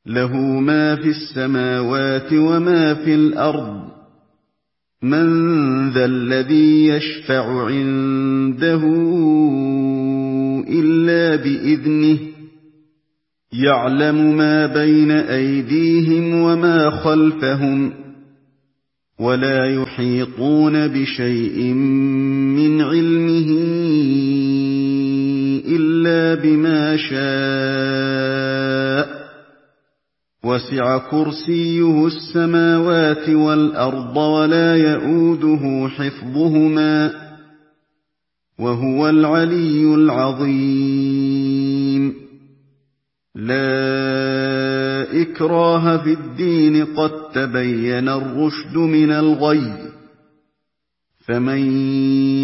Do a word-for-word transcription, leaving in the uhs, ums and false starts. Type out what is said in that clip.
له ما في السماوات وما في الأرض من ذا الذي يشفع عنده إلا بإذنه يعلم ما بين أيديهم وما خلفهم ولا يحيطون بشيء من علمه إلا بما شاء وسع كرسيه السماوات والأرض ولا يئوده حفظهما وهو العلي العظيم لا إكراه في الدين قد تبين الرشد من الغي فمن